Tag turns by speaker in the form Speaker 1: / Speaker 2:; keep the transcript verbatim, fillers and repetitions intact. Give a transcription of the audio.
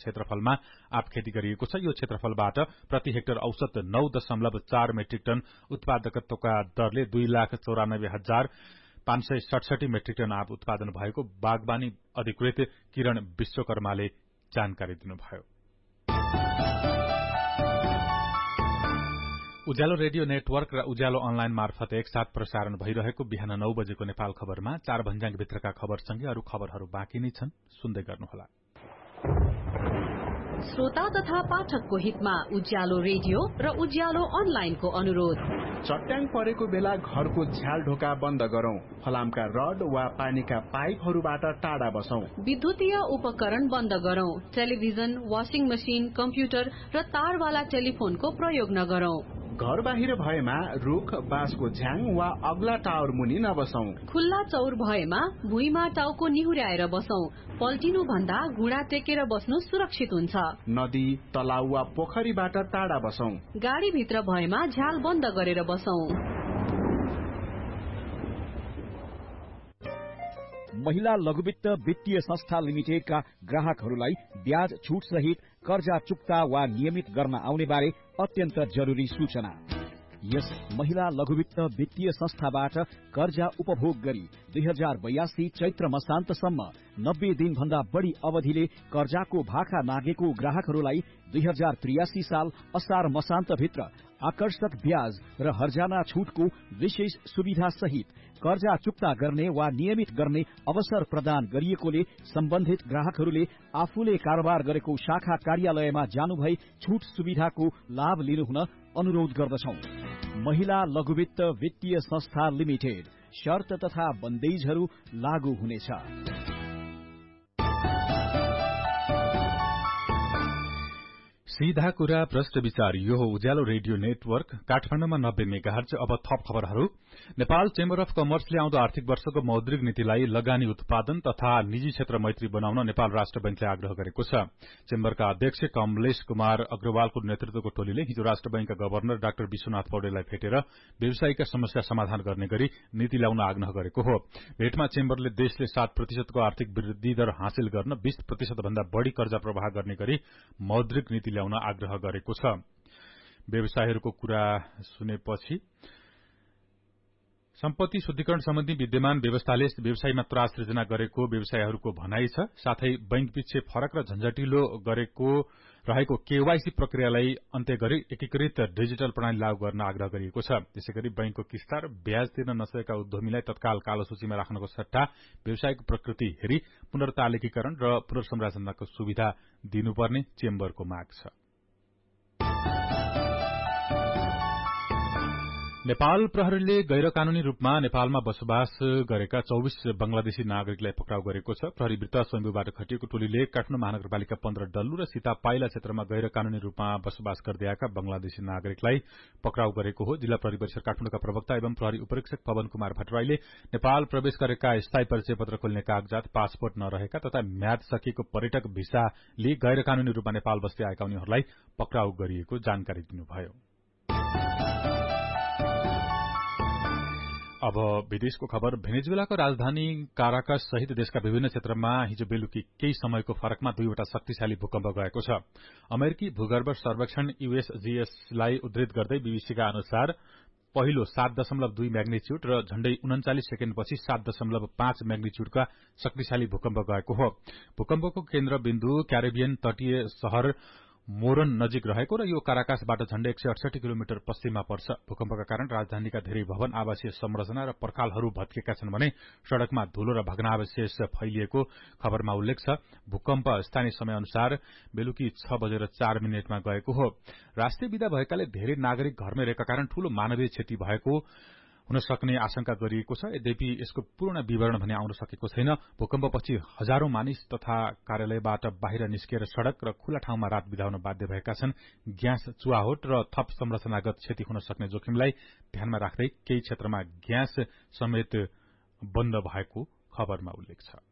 Speaker 1: क्षेत्रफलमा आँप खेती गरिएको छ। यो क्षेत्रफलबाट प्रति हेक्टर औसत नौ दशमलव चार मेट्रिक टन उत्पादकत्वका दरले दुई लाख चौरानब्बे हजार पाँच सय सडसठी मेट्रिक टन आँप उत्पादन भएको बागवानी अधिकृत किरण विश्वकर्माले जानकारी दिनुभयो। उज्यालो रेडियो नेटवर्क र उज्यालो अनलाइन मार्फत एकसाथ प्रसारण भइरहेको बिहान नौ बजेको नेपाल खबरमा चार भन्ज्याङभित्रका खबरसँगै अरू खबरहरू बाँकी नै छन्, सुन्दै गर्नुहोला।
Speaker 2: श्रोता तथा पाठकको हितमा उज्यालो रेडियो र उज्यालो अनलाइनको अनुरोध।
Speaker 3: चट्याङ परेको बेला घरको झ्याल ढोका बन्द गरौं, फलामका रड वा पानीका पाइपहरूबाट टाढा बसौं,
Speaker 2: विद्युतीय उपकरण बन्द गरौं, टेलिभिजन, वाशिङ मशिन, कम्प्युटर र तारवाला टेलिफोनको प्रयोग नगरौं।
Speaker 3: घर बाहिर भएमा रुख, बाँसको झ्याङ वा अग्ला टावर मुनि नबसौं।
Speaker 2: खुल्ला चौर भएमा भुइँमा टाउको निहुर्याएर बसौं। पल्टिनु भन्दा घुँडा टेकेर बस्नु सुरक्षित हुन्छ।
Speaker 3: नदी, तलाउ वा पोखरीबाट टाढा बसौं।
Speaker 2: गाडी भित्र भएमा झ्याल बन्द गरेर बसौं।
Speaker 4: महिला लघुवित्त वित्तीय संस्था लिमिटेडका ग्राहकहरूलाई ब्याज छुट सहित कर्जा चुक्ता वा नियमित गर्न आउने बारे अत्यन्त जरुरी सूचना। यस महिला लघुवित्त वित्तीय संस्थाबाट कर्जा उपभोग गरी दुई हजार बयासी चैत्र मसान्तसम्म नब्बे दिन भन्दा बढ़ी अवधिले कर्जाको भाखा नागेको ग्राहकहरूलाई दुई हजार त्रियासी साल असार मसान्त भित्र आकर्षक ब्याज र हर्जाना छुटको विशेष सुविधा सहित कर्जा चुक्ता गर्ने वा नियमित गर्ने अवसर प्रदान गरिएकोले सम्बन्धित ग्राहकहरूले आफूले कारोबार गरेको शाखा कार्यालयमा जानुभई छुट सुविधाको लाभ लिनुहुन अनुरोध गर्दछौं। महिला लघुवित्त वित्तीय संस्था लिमिटेड, शर्त तथा बन्देजहरू लागू हुनेछ।
Speaker 1: सीधा कुरा प्रश्न विचार, यो हो उज्यालो रेडियो नेटवर्क काठमाडौँमा नब्बे मेगाहर्ज। अब थप खबरहरू। नेपाल चेम्बर अफ कमर्सले आउँदो आर्थिक वर्षको मौद्रिक नीतिलाई लगानी उत्पादन तथा निजी क्षेत्र मैत्री बनाउन नेपाल राष्ट्र बैंकले आग्रह गरेको छ। चेम्बरका अध्यक्ष कमलेश कुमार अग्रवालको नेतृत्वको टोलीले हिजो राष्ट्र बैंकका गवर्नर डाक्टर विश्वनाथ पौडेललाई भेटेर व्यवसायीका समस्या समाधान गर्ने गरी नीति ल्याउन आग्रह गरेको हो। भेटमा चेम्बरले देशले सात प्रतिशतको आर्थिक वृद्धि दर हासिल गर्न बीस प्रतिशत भन्दा बढ़ी कर्जा प्रवाह गर्ने गरी मौद्रिक नीति ल्याउन आग्रह गरेको छ। व्यवसायीहरूको कुरा सुनेपछि सम्पत्ति शुद्धिकरण सम्बन्धी विद्यमान व्यवस्थाले व्यवसायमा त्रास सृजना गरेको व्यवसायीहरूको भनाई छ। साथै बैंकपिच्छे फरक र झन्झटिलो गरेको रहेको केवाईसी प्रक्रियालाई अन्त्य गरी एकीकृत डिजिटल प्रणाली लागू गर्न आग्रह गरिएको छ। त्यसैगरी बैंकको किस्ता र ब्याज तिर्न नसकेका उद्यमीलाई तत्काल कालो सूचीमा राख्नको सट्टा व्यवसायको प्रकृति हेरी पुनर्तालिकीकरण र पुनर्संरचनाको सुविधा दिनुपर्ने चेम्बरको माग छ। नेपाल प्रहरीले गैर कानूनी रूपमा नेपालमा बसोबास गरेका चौबीस बंगलादेशी नागरिकलाई पक्राउ गरेको छ। प्रहरी वृत्त स्वयम्भूबाट खटिएको टोलीले काठमाडौँ महानगरपालिका पन्ध्र डल्लु र सीता पाइला क्षेत्रमा गैर कानूनी रूपमा बसोबास गर्दै आएका बंगलादेशी नागरिकलाई पक्राउ गरेको हो। जिल्ला प्रहरी परिसर काठमाडौँका प्रवक्ता एवं प्रहरी उपरीक्षक पवन कुमार भट्टराईले नेपाल प्रवेश गरेका स्थायी परिचय पत्र खोल्ने कागजात, पासपोर्ट नरहेका तथा म्याद सकिएको पर्यटक भिसाले गैर कानूनी रूपमा नेपाल बस्दै आएका उनीहरूलाई पक्राउ गरिएको जानकारी दिनुभयो। अब विदेशको खबर। भेनेजुएलाको राजधानी काराकस सहित देशका विभिन्न क्षेत्रमा हिजो बेलुकी केही समयको फरकमा दुईवटा शक्तिशाली भूकम्प गएको छ। अमेरिकी भूगर्भ सर्वेक्षण यूएसजीएसलाई उद्धृत गर्दै बीबीसीका अनुसार पहिलो सात दशमलव दुई म्याग्निच्युड र झण्डै उन्चालिस सेकेण्डपछि सात दशमलव पाँच म्याग्निच्युडका शक्तिशाली भूकम्प गएको हो। भूकम्पको केन्द्रबिन्दु क्यारेबियन तटीय शहर मोरन नजिक रहेको र यो काराकासबाट झण्डै एक सय अडसठी किलोमिटर पश्चिममा पर्छ। भूकम्पका कारण राजधानीका धेरै भवन, आवासीय संरचना र पर्खालहरू भत्केका छन् भने सड़कमा धूलो र भग्नावशेष फैलिएको खबरमा उल्लेख छ। भूकम्प स्थानीय समय अनुसार बेलुकी छ बजेर चार मिनटमा गएको हो। राष्ट्रिय विदा भएकाले धेरै नागरिक घरमै रहेका कारण ठूलो मानवीय क्षति भएको हुन सक्ने आशंका गरिएको छ। यद्यपि यसको पूर्ण विवरण भने आउन सकेको छैन। भूकम्पपछि हजारौं मानिस तथा कार्यालयबाट बाहिर निस्किएर सड़क र खुला ठाउँमा रात बिताउन बाध्य भएका छन्। ग्यास चुहावट र थप संरचनागत क्षति हुन सक्ने जोखिमलाई ध्यानमा राख्दै केही क्षेत्रमा ग्यास समेत बन्द भएको खबरमा उल्लेख छ।